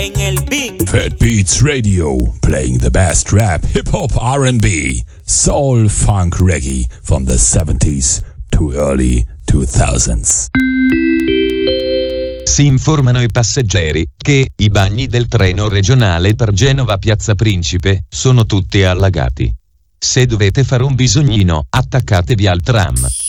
en el beat. Fat Beats Radio, playing the best rap, hip-hop, R&B, soul, funk, reggae from the 70s to early 2000s. Si informano i passeggeri che i bagni del treno regionale per Genova Piazza Principe sono tutti allagati. Se dovete fare un bisognino, attaccatevi al tram.